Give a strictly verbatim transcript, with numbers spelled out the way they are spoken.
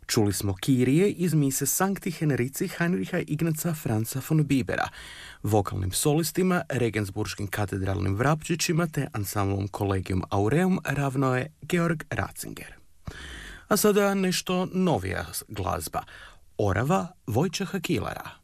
Čuli smo Kirije iz mise Sancti Henrici Heinricha Ignaca Franza von Bibera, vokalnim solistima, regensburškim katedralnim vrapčićima te ansamblom Collegium Aureum ravno je Georg Ratzinger. A sada nešto novija glazba. Orava Vojčeha Kilara.